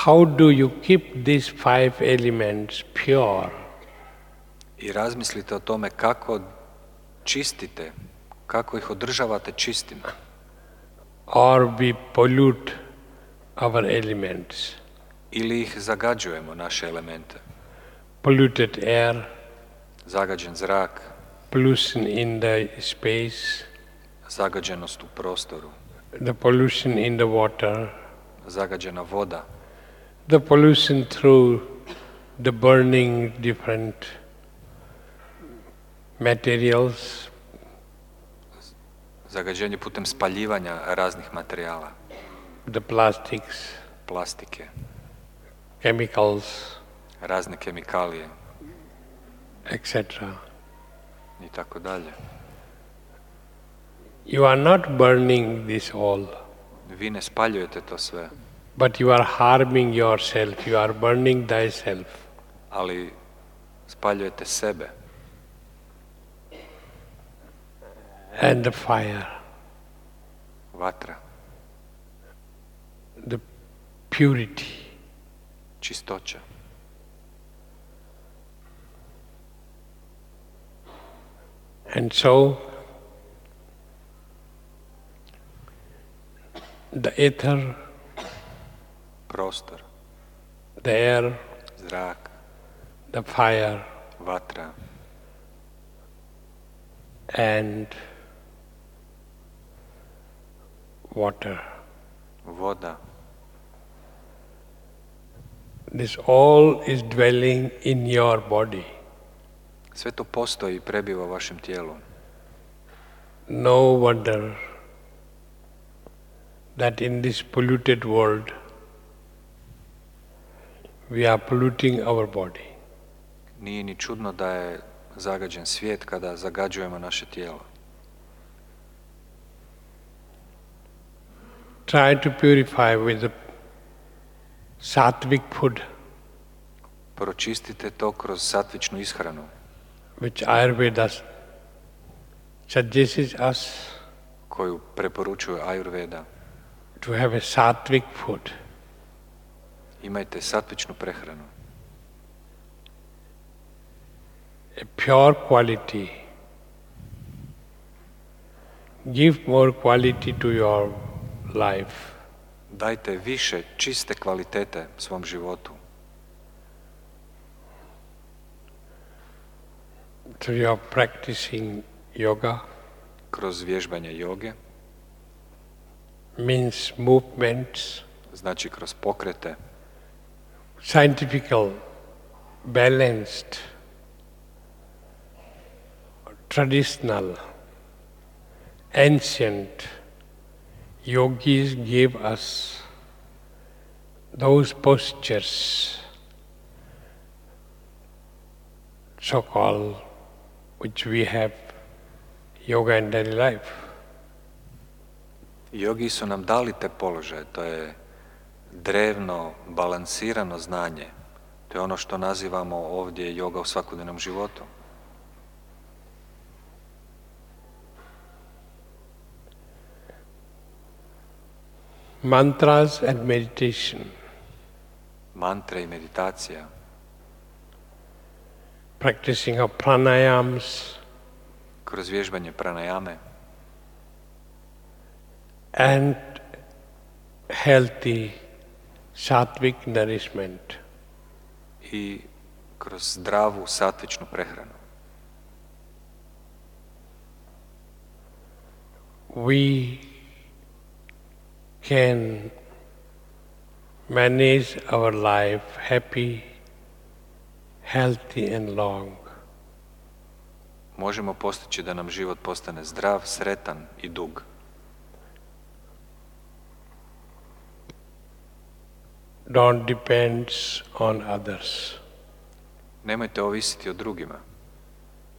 how do you keep these 5 elements pure? I razmislite o tome kako čistite, kako ih održavate čistima. Or we pollute our elements. Ili ih zagađujemo, naše elemente. Polluted air, zagađen zrak, pollution in the space, zagađenost u prostoru, the pollution in the water, zagađena voda, the pollution through the burning different materials, zagađenje putem spaljivanja raznih materijala, the plastics, plastike, chemicals, razne kemikalije, etc. i tako dalje. You are not burning this all, Vi ne spaljujete to sve, but you are harming yourself, you are burning thyself. ali spaljujete sebe. And the fire, Vatra, the purity. čistoća. And so, the ether, Prostor, the air, zrak, the fire, vatra and water. voda. This all is dwelling in your body. Sve to postoji i prebiva u vašem tijelu. No wonder that in this polluted world we are polluting our body. Nije ni čudno da je zagađen svijet kada zagađujemo naše tijelo. Try to purify with the sattvic food, Pročistite to kroz satvičnu ishranu, which Ayurveda suggests us koju preporučuje Ayurveda. to have a sattvic food. Imajte satvičnu prehranu, A pure quality. Give more quality to your life. dajte više čiste kvalitete svom životu. Through your practicing yoga, Kroz vježbanje joge, means movements, znači kroz pokrete, scientifical, balanced, traditional, ancient yogis gave us those postures, so-called, which we have yoga in daily life. jogi su nam dali te položaje, to je drevno, balansirano znanje. To je ono što nazivamo ovdje joga u svakodnevnom životu. Mantras and meditation, Mantre i meditacija, practicing of pranayams kroz vježbanje pranajame and healthy sattvic nourishment. i kroz zdravu satvičnu prehranu. We can manage our life happy, healthy and long Možemo postići da nam život postane zdrav, sretan i dug. don't depend on others. Nemojte ovisiti o drugima.